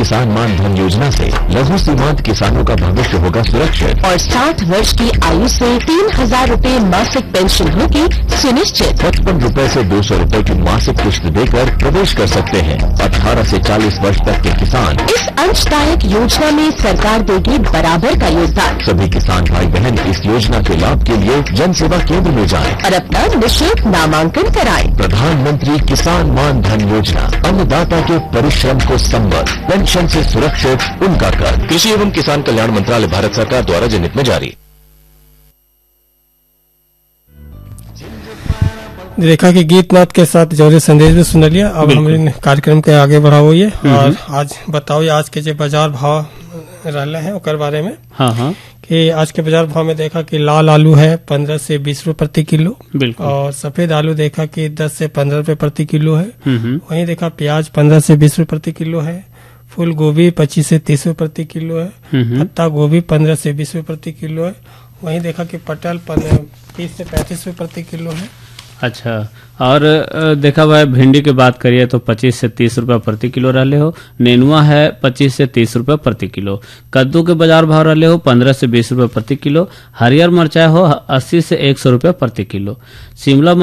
किसान मान धन योजना से लघु सीमांत किसानों का भविष्य होगा सुरक्षित और 60 वर्ष की आयु से 3,000 रूपए मासिक पेंशन होगी सुनिश्चित। 55 रूपए से 200 रूपए की मासिक किश्त देकर प्रवेश कर सकते हैं। 18 से 40 वर्ष तक के किसान इस अंशदायक योजना में सरकार देगी बराबर का योगदान। सभी किसान भाई बहन इस योजना के लाभ के लिए जन सेवा केंद्र में जाएं और अपना निःशुल्क नामांकन कराएं। प्रधानमंत्री किसान मान धन योजना, अन्नदाता के परिश्रम को संबल, पेंशन से सुरक्षित उनका कर। कृषि एवं किसान कल्याण मंत्रालय, भारत सरकार द्वारा जनहित में जारी। देखा कि गीत नाथ के साथ जौहरी संदेश भी सुन लिया। अब हम कार्यक्रम के आगे बढ़ाओ ये और आज बताओ ये आज के जो बाजार भाव रहले हैं ओकर बारे में। हाँ कि आज के बाजार भाव में देखा कि लाल आलू है 15 से 20 रुपए प्रति किलो, बिल्कुल। और सफेद आलू देखा कि 10 से 15 रुपए प्रति किलो है। वहीं देखा प्याज 15 से 20 रुपए प्रति किलो है। फूल गोभी 25 से 30 रुपए प्रति किलो है। पत्ता गोभी 15 से 20 रुपए प्रति किलो है। वहीं देखा कि पटल 30 से 35 रुपए प्रति किलो है। अच्छा, और देखा भाई भिंडी की बात करिए तो 25 से 30 रुपए प्रति किलो रहले हो। नेनुआ है 25 से 30 रुपए प्रति किलो। कद्दू के बाजार भाव रहले हो 15 से 20 रुपए प्रति किलो। हरियर मिर्चाई हो 80 से 100 रुपए प्रति किलो। शिमला